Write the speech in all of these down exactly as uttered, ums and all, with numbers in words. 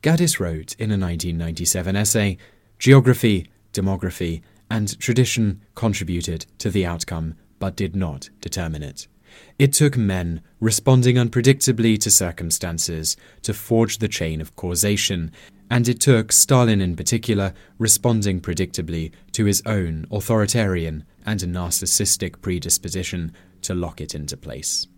Gaddis wrote in a nineteen ninety-seven essay, "Geography, demography, and tradition contributed to the outcome, but did not determine it. It took men responding unpredictably to circumstances to forge the chain of causation, and it took Stalin in particular responding predictably to his own authoritarian and narcissistic predisposition to lock it into place."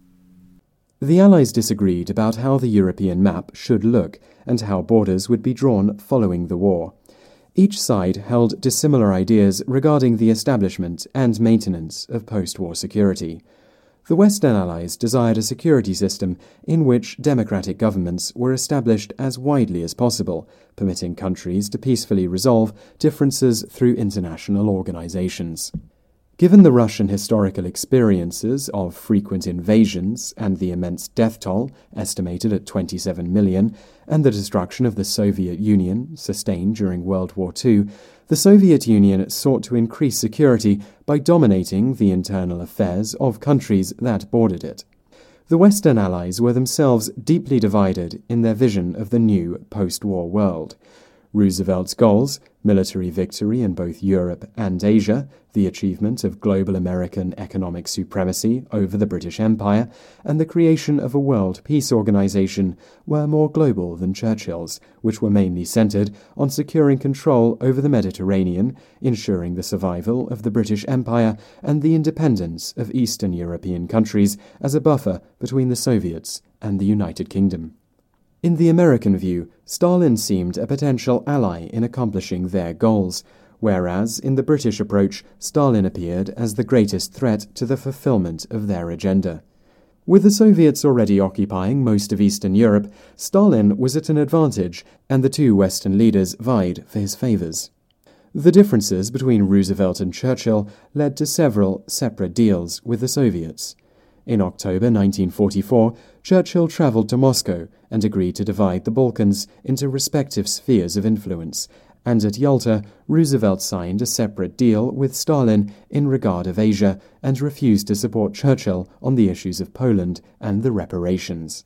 The Allies disagreed about how the European map should look and how borders would be drawn following the war. Each side held dissimilar ideas regarding the establishment and maintenance of post-war security. The Western Allies desired a security system in which democratic governments were established as widely as possible, permitting countries to peacefully resolve differences through international organizations. Given the Russian historical experiences of frequent invasions and the immense death toll, estimated at twenty-seven million, and the destruction of the Soviet Union, sustained during World War Two, the Soviet Union sought to increase security by dominating the internal affairs of countries that bordered it. The Western Allies were themselves deeply divided in their vision of the new post-war world. Roosevelt's goals, military victory in both Europe and Asia, the achievement of global American economic supremacy over the British Empire, and the creation of a world peace organization were more global than Churchill's, which were mainly centered on securing control over the Mediterranean, ensuring the survival of the British Empire, and the independence of Eastern European countries as a buffer between the Soviets and the United Kingdom. In the American view, Stalin seemed a potential ally in accomplishing their goals, whereas in the British approach, Stalin appeared as the greatest threat to the fulfillment of their agenda. With the Soviets already occupying most of Eastern Europe, Stalin was at an advantage, and the two Western leaders vied for his favors. The differences between Roosevelt and Churchill led to several separate deals with the Soviets. In October nineteen forty-four, Churchill travelled to Moscow and agreed to divide the Balkans into respective spheres of influence, and at Yalta, Roosevelt signed a separate deal with Stalin in regard of Asia and refused to support Churchill on the issues of Poland and the reparations.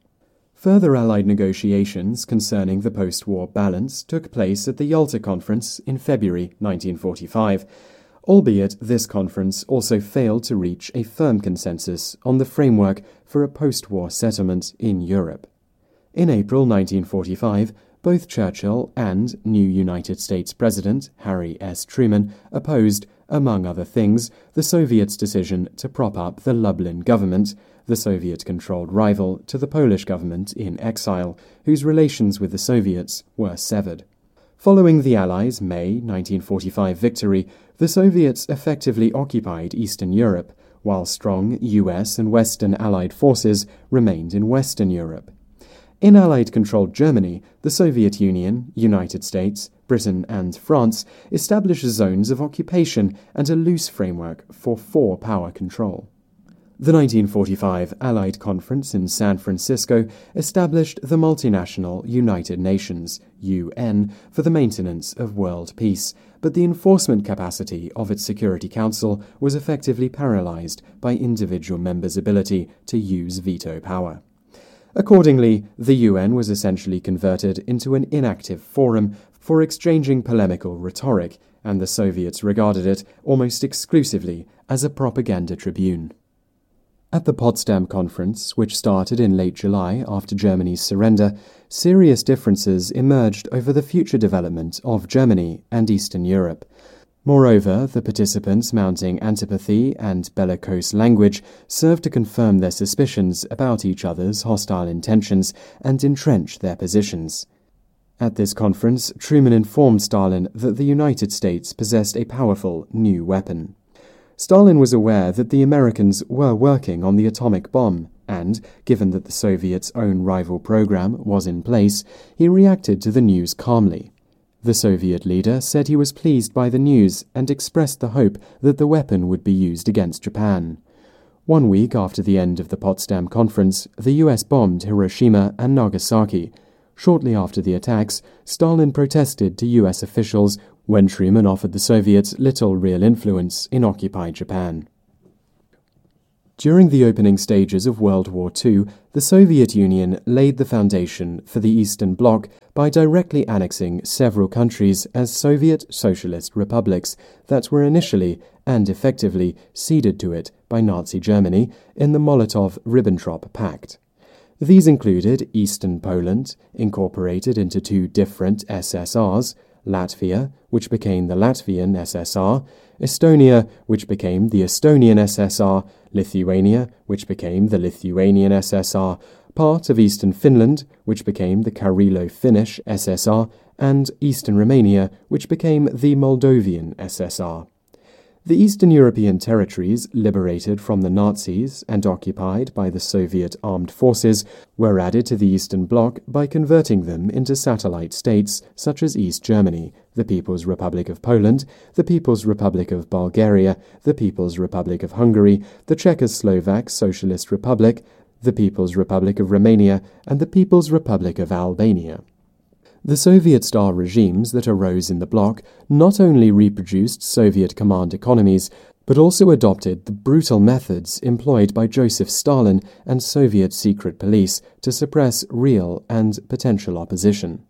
Further Allied negotiations concerning the post-war balance took place at the Yalta Conference in February nineteen forty-five, albeit this conference also failed to reach a firm consensus on the framework for a post-war settlement in Europe. In April nineteen forty-five, both Churchill and new United States President Harry S. Truman opposed, among other things, the Soviets' decision to prop up the Lublin government, the Soviet-controlled rival to the Polish government in exile, whose relations with the Soviets were severed. Following the Allies' May nineteen forty-five victory, the Soviets effectively occupied Eastern Europe, while strong U S and Western Allied forces remained in Western Europe. In Allied-controlled Germany, the Soviet Union, United States, Britain and France established zones of occupation and a loose framework for four-power control. The nineteen forty-five Allied Conference in San Francisco established the multinational United Nations, U N, for the maintenance of world peace, but the enforcement capacity of its Security Council was effectively paralyzed by individual members' ability to use veto power. Accordingly, the U N was essentially converted into an inactive forum for exchanging polemical rhetoric, and the Soviets regarded it almost exclusively as a propaganda tribune. At the Potsdam Conference, which started in late July after Germany's surrender, serious differences emerged over the future development of Germany and Eastern Europe. Moreover, the participants' mounting antipathy and bellicose language served to confirm their suspicions about each other's hostile intentions and entrench their positions. At this conference, Truman informed Stalin that the United States possessed a powerful new weapon. Stalin was aware that the Americans were working on the atomic bomb, and, given that the Soviets' own rival program was in place, he reacted to the news calmly. The Soviet leader said he was pleased by the news and expressed the hope that the weapon would be used against Japan. One week after the end of the Potsdam Conference, the U S bombed Hiroshima and Nagasaki. Shortly after the attacks, Stalin protested to U S officials when Truman offered the Soviets little real influence in occupied Japan. During the opening stages of World War Two, the Soviet Union laid the foundation for the Eastern Bloc by directly annexing several countries as Soviet Socialist republics that were initially and effectively ceded to it by Nazi Germany in the Molotov-Ribbentrop Pact. These included Eastern Poland, incorporated into two different S S Rs, Latvia, which became the Latvian S S R, Estonia, which became the Estonian S S R, Lithuania, which became the Lithuanian S S R, part of Eastern Finland, which became the Karelo-Finnish S S R, and Eastern Romania, which became the Moldovan S S R. The Eastern European territories liberated from the Nazis and occupied by the Soviet armed forces were added to the Eastern Bloc by converting them into satellite states such as East Germany, the People's Republic of Poland, the People's Republic of Bulgaria, the People's Republic of Hungary, the Czechoslovak Socialist Republic, the People's Republic of Romania, and the People's Republic of Albania. The Soviet-style regimes that arose in the bloc not only reproduced Soviet command economies, but also adopted the brutal methods employed by Joseph Stalin and Soviet secret police to suppress real and potential opposition.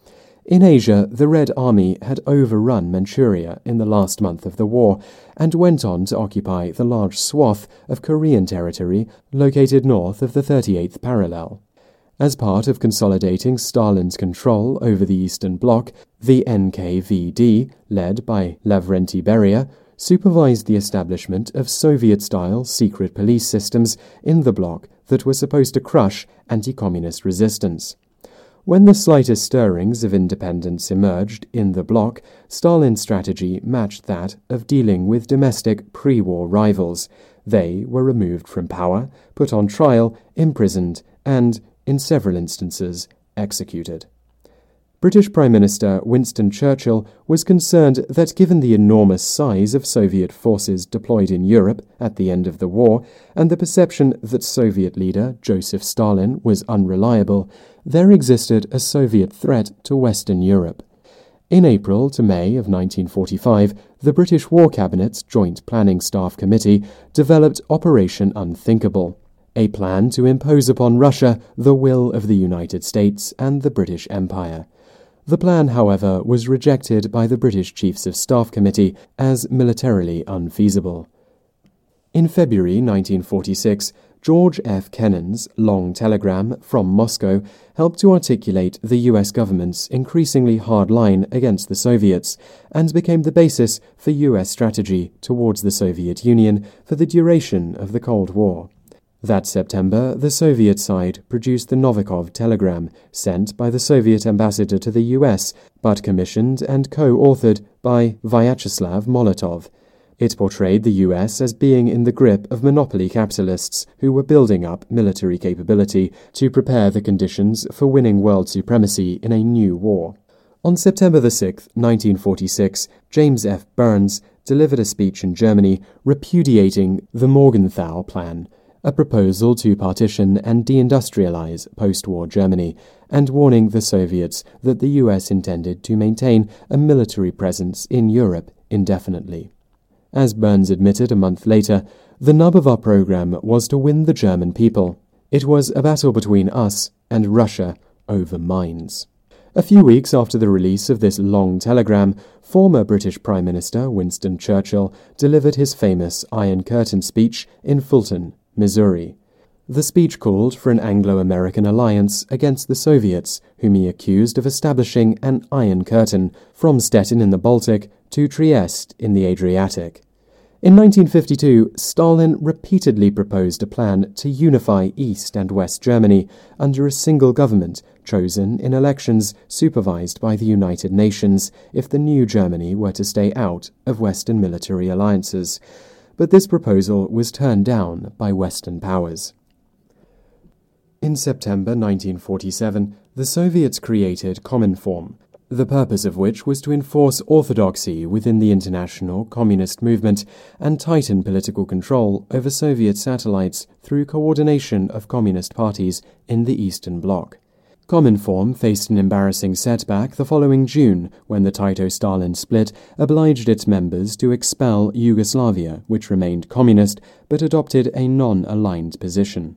In Asia, the Red Army had overrun Manchuria in the last month of the war and went on to occupy the large swath of Korean territory located north of the thirty-eighth parallel. As part of consolidating Stalin's control over the Eastern Bloc, the N K V D, led by Lavrenti Beria, supervised the establishment of Soviet-style secret police systems in the bloc that were supposed to crush anti-communist resistance. When the slightest stirrings of independence emerged in the bloc, Stalin's strategy matched that of dealing with domestic pre-war rivals. They were removed from power, put on trial, imprisoned, and, in several instances, executed. British Prime Minister Winston Churchill was concerned that given the enormous size of Soviet forces deployed in Europe at the end of the war, and the perception that Soviet leader Joseph Stalin was unreliable, there existed a Soviet threat to Western Europe. In April to May of nineteen forty-five, the British War Cabinet's Joint Planning Staff Committee developed Operation Unthinkable, a plan to impose upon Russia the will of the United States and the British Empire. The plan, however, was rejected by the British Chiefs of Staff Committee as militarily unfeasible. In February nineteen forty-six, George F. Kennan's long telegram from Moscow helped to articulate the U S government's increasingly hard line against the Soviets and became the basis for U S strategy towards the Soviet Union for the duration of the Cold War. That September, the Soviet side produced the Novikov telegram, sent by the Soviet ambassador to the U S, but commissioned and co-authored by Vyacheslav Molotov. It portrayed the U S as being in the grip of monopoly capitalists who were building up military capability to prepare the conditions for winning world supremacy in a new war. On September the sixth, nineteen forty-six, James F. Burns delivered a speech in Germany repudiating the Morgenthau Plan, a proposal to partition and deindustrialize post-war Germany, and warning the Soviets that the U S intended to maintain a military presence in Europe indefinitely. As Burns admitted a month later, the nub of our program was to win the German people. It was a battle between us and Russia over mines. A few weeks after the release of this long telegram, former British Prime Minister Winston Churchill delivered his famous Iron Curtain speech in Fulton, Missouri. The speech called for an Anglo-American alliance against the Soviets, whom he accused of establishing an Iron Curtain from Stettin in the Baltic to Trieste in the Adriatic. In nineteen fifty-two, Stalin repeatedly proposed a plan to unify East and West Germany under a single government chosen in elections supervised by the United Nations if the new Germany were to stay out of Western military alliances. But this proposal was turned down by Western powers. In September nineteen forty-seven, the Soviets created Cominform, the purpose of which was to enforce orthodoxy within the international communist movement and tighten political control over Soviet satellites through coordination of communist parties in the Eastern Bloc. Cominform faced an embarrassing setback the following June when the Tito-Stalin split obliged its members to expel Yugoslavia, which remained communist but adopted a non-aligned position.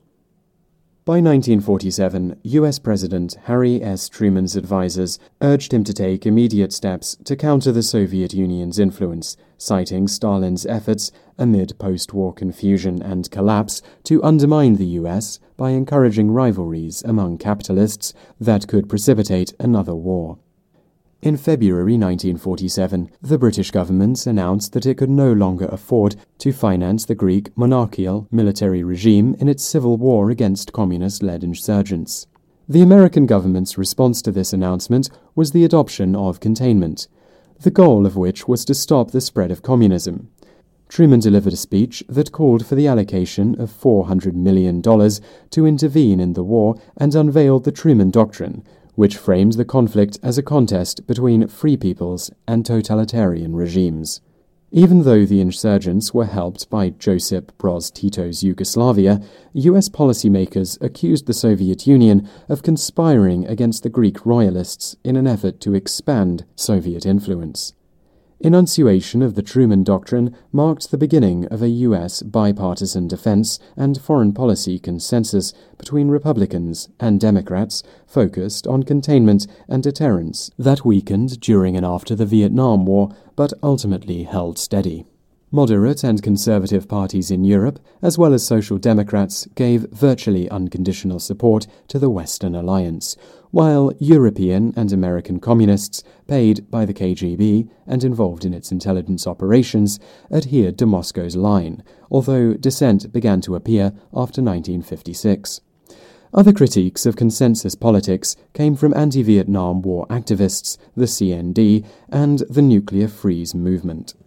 By nineteen forty-seven, U S President Harry S. Truman's advisers urged him to take immediate steps to counter the Soviet Union's influence, citing Stalin's efforts amid post-war confusion and collapse to undermine the U S by encouraging rivalries among capitalists that could precipitate another war. In February nineteen forty-seven, the British government announced that it could no longer afford to finance the Greek monarchical military regime in its civil war against communist-led insurgents. The American government's response to this announcement was the adoption of containment, the goal of which was to stop the spread of communism. Truman delivered a speech that called for the allocation of four hundred million dollars to intervene in the war and unveiled the Truman Doctrine, which framed the conflict as a contest between free peoples and totalitarian regimes. Even though the insurgents were helped by Josip Broz Tito's Yugoslavia, U S policymakers accused the Soviet Union of conspiring against the Greek royalists in an effort to expand Soviet influence. Enunciation of the Truman Doctrine marked the beginning of a U S bipartisan defense and foreign policy consensus between Republicans and Democrats focused on containment and deterrence that weakened during and after the Vietnam War but ultimately held steady. Moderate and conservative parties in Europe, as well as Social Democrats, gave virtually unconditional support to the Western alliance, while European and American communists, paid by the K G B and involved in its intelligence operations, adhered to Moscow's line, although dissent began to appear after nineteen fifty-six. Other critiques of consensus politics came from anti-Vietnam War activists, the C N D, and the Nuclear Freeze movement.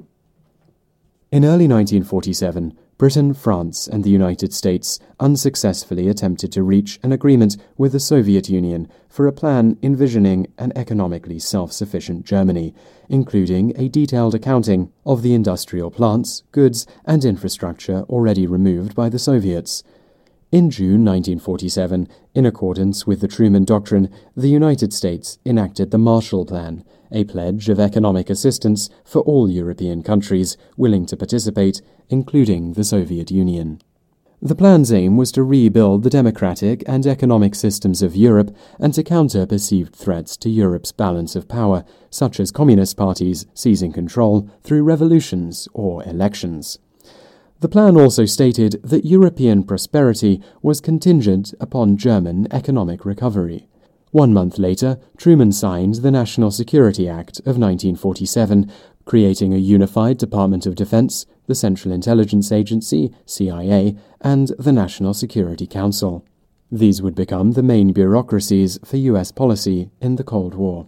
In early nineteen forty-seven, Britain, France, and the United States unsuccessfully attempted to reach an agreement with the Soviet Union for a plan envisioning an economically self-sufficient Germany, including a detailed accounting of the industrial plants, goods, and infrastructure already removed by the Soviets. In June nineteen forty-seven, in accordance with the Truman Doctrine, the United States enacted the Marshall Plan, a pledge of economic assistance for all European countries willing to participate, including the Soviet Union. The plan's aim was to rebuild the democratic and economic systems of Europe and to counter perceived threats to Europe's balance of power, such as communist parties seizing control through revolutions or elections. The plan also stated that European prosperity was contingent upon German economic recovery. One month later, Truman signed the National Security Act of nineteen forty-seven, creating a unified Department of Defense, the Central Intelligence Agency, C I A, and the National Security Council. These would become the main bureaucracies for U S policy in the Cold War.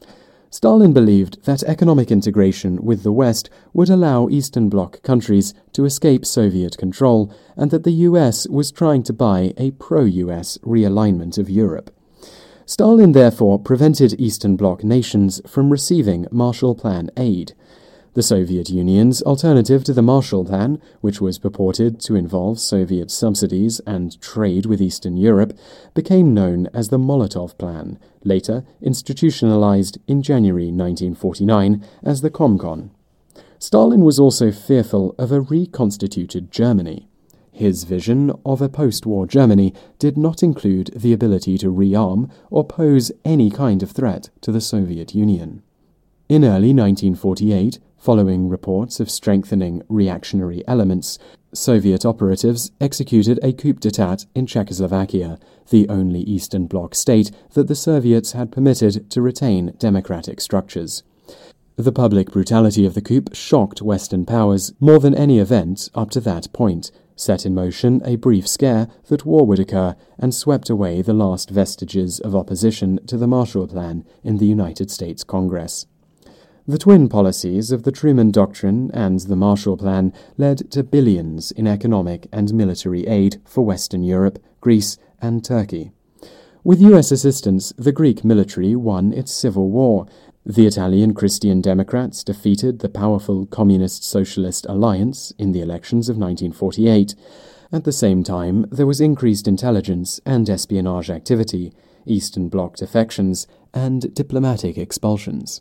Stalin believed that economic integration with the West would allow Eastern Bloc countries to escape Soviet control, and that the U S was trying to buy a pro-U S realignment of Europe. Stalin therefore prevented Eastern Bloc nations from receiving Marshall Plan aid. The Soviet Union's alternative to the Marshall Plan, which was purported to involve Soviet subsidies and trade with Eastern Europe, became known as the Molotov Plan, later institutionalized in January nineteen forty-nine as the Comcon. Stalin was also fearful of a reconstituted Germany. His vision of a post-war Germany did not include the ability to rearm or pose any kind of threat to the Soviet Union. In early nineteen forty-eight, following reports of strengthening reactionary elements, Soviet operatives executed a coup d'etat in Czechoslovakia, the only Eastern Bloc state that the Soviets had permitted to retain democratic structures. The public brutality of the coup shocked Western powers more than any event up to that point, set in motion a brief scare that war would occur, and swept away the last vestiges of opposition to the Marshall Plan in the United States Congress. The twin policies of the Truman Doctrine and the Marshall Plan led to billions in economic and military aid for Western Europe, Greece, and Turkey. With U S assistance, the Greek military won its civil war. The Italian Christian Democrats defeated the powerful Communist-Socialist Alliance in the elections of nineteen forty-eight. At the same time, there was increased intelligence and espionage activity. Eastern Bloc defections, and diplomatic expulsions.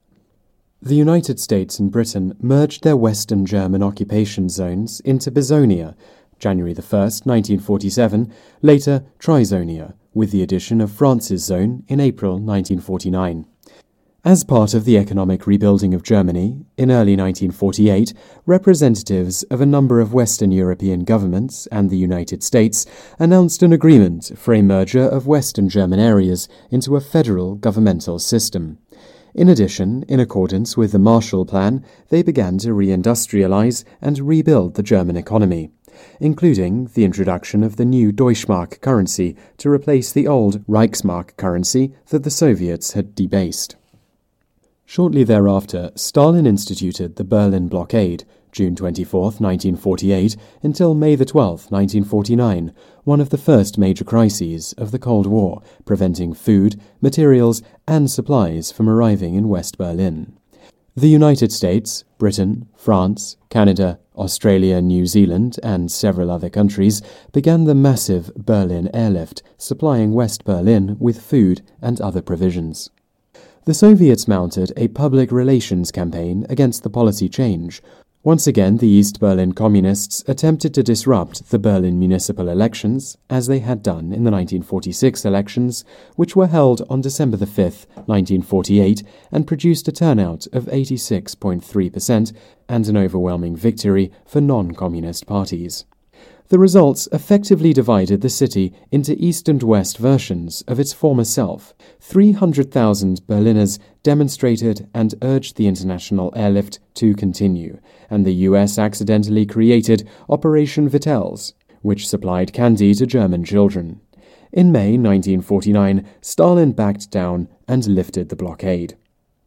The United States and Britain merged their Western German occupation zones into Bisonia, January the first, nineteen forty-seven, later Trizonia, with the addition of France's zone in April nineteen forty-nine. As part of the economic rebuilding of Germany, in early nineteen forty-eight, representatives of a number of Western European governments and the United States announced an agreement for a merger of Western German areas into a federal governmental system. In addition, in accordance with the Marshall Plan, they began to reindustrialize and rebuild the German economy, including the introduction of the new Deutschmark currency to replace the old Reichsmark currency that the Soviets had debased. Shortly thereafter, Stalin instituted the Berlin Blockade, June twenty-fourth, nineteen forty-eight, until May the twelfth, nineteen forty-nine, one of the first major crises of the Cold War, preventing food, materials, and supplies from arriving in West Berlin. The United States, Britain, France, Canada, Australia, New Zealand, and several other countries began the massive Berlin Airlift, supplying West Berlin with food and other provisions. The Soviets mounted a public relations campaign against the policy change. Once again, the East Berlin Communists attempted to disrupt the Berlin municipal elections, as they had done in the nineteen forty-six elections, which were held on December the fifth, nineteen forty-eight, and produced a turnout of eighty-six point three percent and an overwhelming victory for non-communist parties. The results effectively divided the city into east and west versions of its former self. three hundred thousand Berliners demonstrated and urged the international airlift to continue, and the U S accidentally created Operation Vitels, which supplied candy to German children. In May nineteen forty-nine, Stalin backed down and lifted the blockade.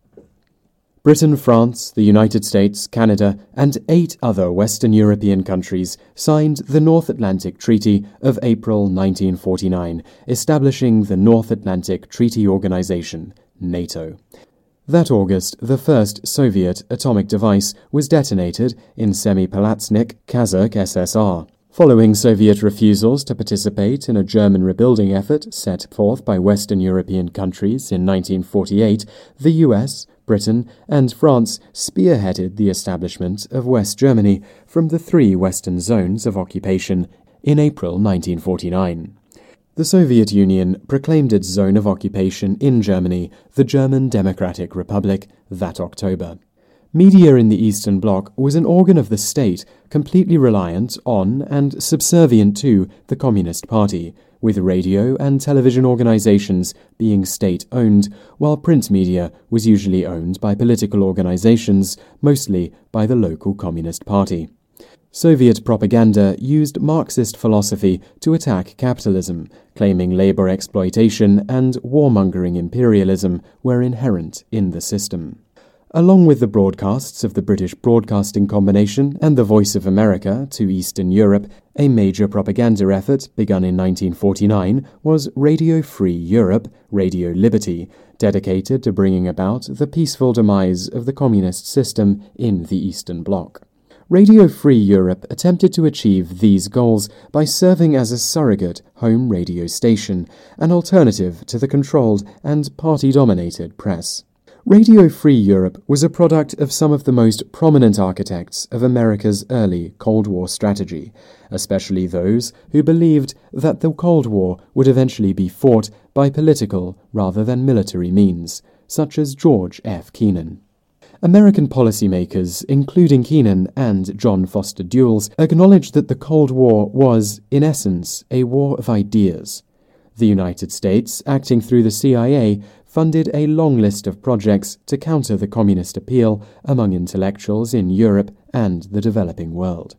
Britain, France, the United States, Canada, and eight other Western European countries signed the North Atlantic Treaty of April nineteen forty-nine, establishing the North Atlantic Treaty Organization, NATO. That August, the first Soviet atomic device was detonated in Semipalatinsk, Kazakh S S R. Following Soviet refusals to participate in a German rebuilding effort set forth by Western European countries in nineteen forty-eight, the U S, Britain, and France spearheaded the establishment of West Germany from the three Western zones of occupation in April nineteen forty-nine. The Soviet Union proclaimed its zone of occupation in Germany the German Democratic Republic that October. Media in the Eastern Bloc was an organ of the state completely reliant on and subservient to the Communist Party, with radio and television organizations being state-owned, while print media was usually owned by political organizations, mostly by the local Communist Party. Soviet propaganda used Marxist philosophy to attack capitalism, claiming labor exploitation and warmongering imperialism were inherent in the system. Along with the broadcasts of the British Broadcasting Combination and the Voice of America to Eastern Europe, a major propaganda effort begun in nineteen forty-nine was Radio Free Europe, Radio Liberty, dedicated to bringing about the peaceful demise of the communist system in the Eastern Bloc. Radio Free Europe attempted to achieve these goals by serving as a surrogate home radio station, an alternative to the controlled and party-dominated press. Radio Free Europe was a product of some of the most prominent architects of America's early Cold War strategy, especially those who believed that the Cold War would eventually be fought by political rather than military means, such as George F. Kennan. American policymakers, including Kennan and John Foster Dulles, acknowledged that the Cold War was, in essence, a war of ideas. The United States, acting through the C I A, funded a long list of projects to counter the communist appeal among intellectuals in Europe and the developing world.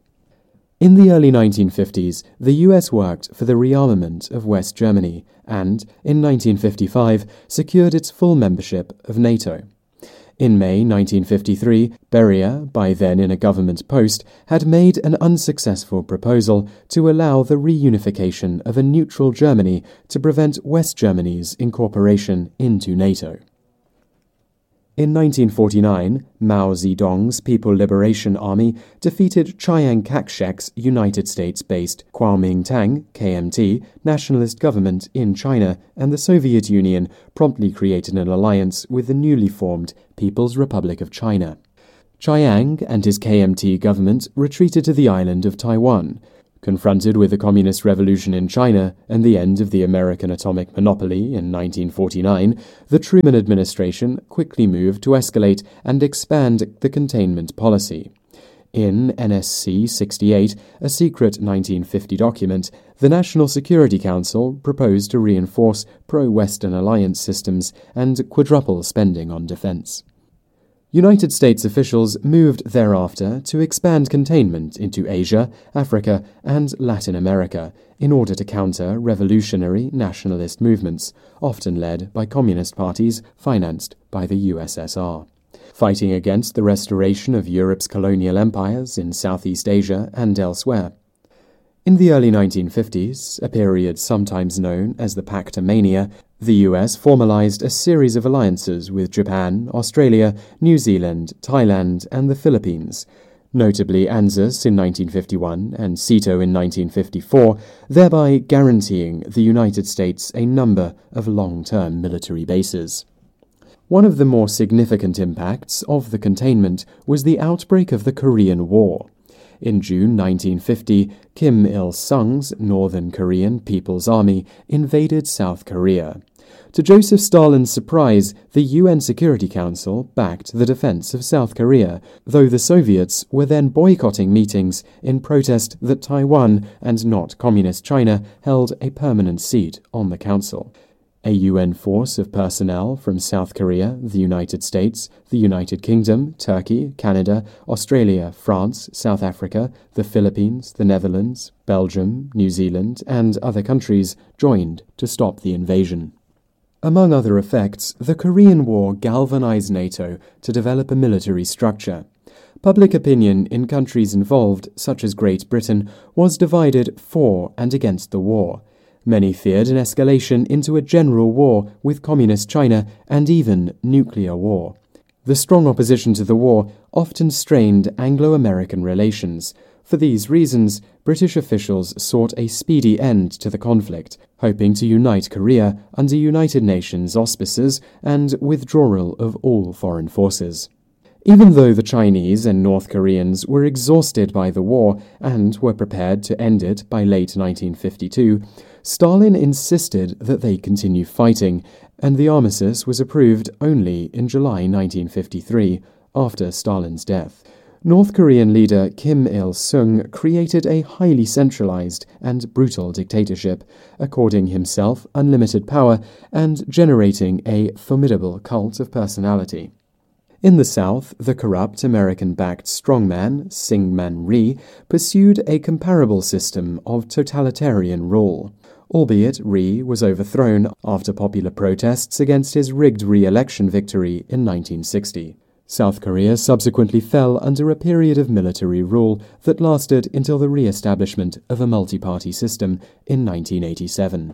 In the early nineteen fifties, the U S worked for the rearmament of West Germany and, in nineteen fifty-five, secured its full membership of NATO. In May nineteen fifty-three, Beria, by then in a government post, had made an unsuccessful proposal to allow the reunification of a neutral Germany to prevent West Germany's incorporation into NATO. In nineteen forty-nine, Mao Zedong's People Liberation Army defeated Chiang Kai-shek's United States-based Kuomintang (K M T) nationalist government in China, and the Soviet Union promptly created an alliance with the newly formed People's Republic of China. Chiang and his K M T government retreated to the island of Taiwan. Confronted with the Communist Revolution in China and the end of the American atomic monopoly in nineteen forty-nine, the Truman administration quickly moved to escalate and expand the containment policy. In N S C sixty-eight, a secret nineteen fifty document, the National Security Council proposed to reinforce pro-Western alliance systems and quadruple spending on defense. United States officials moved thereafter to expand containment into Asia, Africa, and Latin America in order to counter revolutionary nationalist movements, often led by communist parties financed by the U S S R. Fighting against the restoration of Europe's colonial empires in Southeast Asia and elsewhere. In the early nineteen fifties, a period sometimes known as the Pactamania, the U S formalized a series of alliances with Japan, Australia, New Zealand, Thailand, and the Philippines, notably ANZUS in nineteen fifty-one and SEATO in nineteen fifty-four, thereby guaranteeing the United States a number of long-term military bases. One of the more significant impacts of the containment was the outbreak of the Korean War. In June nineteen fifty, Kim Il-sung's Northern Korean People's Army invaded South Korea. To Joseph Stalin's surprise, the U N Security Council backed the defense of South Korea, though the Soviets were then boycotting meetings in protest that Taiwan, and not Communist China, held a permanent seat on the council. A U N force of personnel from South Korea, the United States, the United Kingdom, Turkey, Canada, Australia, France, South Africa, the Philippines, the Netherlands, Belgium, New Zealand, and other countries joined to stop the invasion. Among other effects, the Korean War galvanized NATO to develop a military structure. Public opinion in countries involved, such as Great Britain, was divided for and against the war. Many feared an escalation into a general war with Communist China and even nuclear war. The strong opposition to the war often strained Anglo-American relations. For these reasons, British officials sought a speedy end to the conflict, hoping to unite Korea under United Nations auspices and withdrawal of all foreign forces. Even though the Chinese and North Koreans were exhausted by the war and were prepared to end it by late nineteen fifty-two, Stalin insisted that they continue fighting, and the armistice was approved only in July nineteen fifty-three, after Stalin's death. North Korean leader Kim Il-sung created a highly centralized and brutal dictatorship, according himself unlimited power and generating a formidable cult of personality. In the South, the corrupt American-backed strongman, Syngman Rhee, pursued a comparable system of totalitarian rule. Albeit Rhee was overthrown after popular protests against his rigged re-election victory in nineteen sixty. South Korea subsequently fell under a period of military rule that lasted until the re-establishment of a multi-party system in nineteen eighty-seven.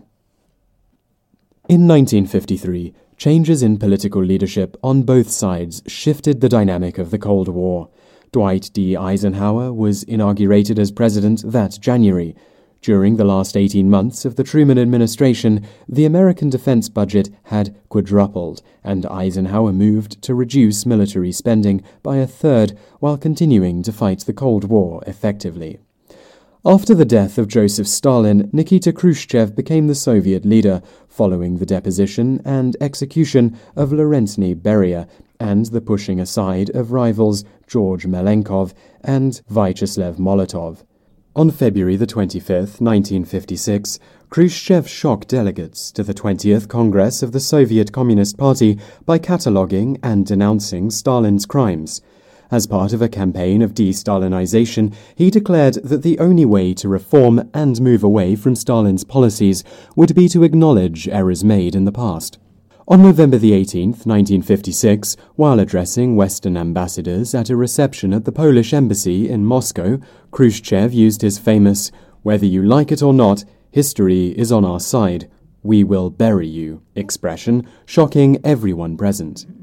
In nineteen fifty-three, changes in political leadership on both sides shifted the dynamic of the Cold War. Dwight D. Eisenhower was inaugurated as president that January. During the last eighteen months of the Truman administration, the American defense budget had quadrupled, and Eisenhower moved to reduce military spending by a third while continuing to fight the Cold War effectively. After the death of Joseph Stalin, Nikita Khrushchev became the Soviet leader, following the deposition and execution of Laurentny Beria and the pushing aside of rivals George Malenkov and Vyacheslav Molotov. On February the twenty-fifth, nineteen fifty-six, Khrushchev shocked delegates to the twentieth Congress of the Soviet Communist Party by cataloguing and denouncing Stalin's crimes. As part of a campaign of de-Stalinization, he declared that the only way to reform and move away from Stalin's policies would be to acknowledge errors made in the past. On November the eighteenth, nineteen fifty-six, while addressing Western ambassadors at a reception at the Polish embassy in Moscow, Khrushchev used his famous, "Whether you like it or not, history is on our side. We will bury you," expression, shocking everyone present.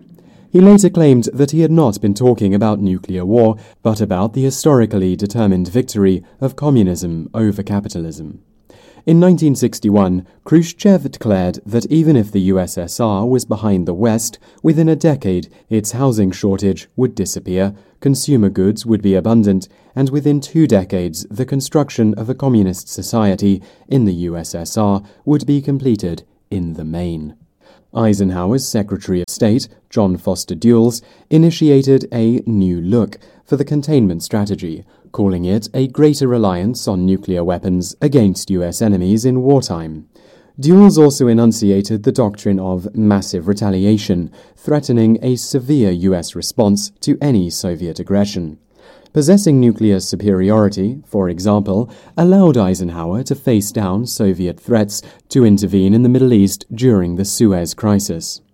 He later claimed that he had not been talking about nuclear war, but about the historically determined victory of communism over capitalism. In nineteen sixty-one, Khrushchev declared that even if the U S S R was behind the West, within a decade its housing shortage would disappear, consumer goods would be abundant, and within two decades the construction of a communist society in the U S S R would be completed in the main. Eisenhower's Secretary of State, John Foster Dulles, initiated a new look for the containment strategy, calling it a greater reliance on nuclear weapons against U S enemies in wartime. Dulles also enunciated the doctrine of massive retaliation, threatening a severe U S response to any Soviet aggression. Possessing nuclear superiority, for example, allowed Eisenhower to face down Soviet threats to intervene in the Middle East during the Suez Crisis.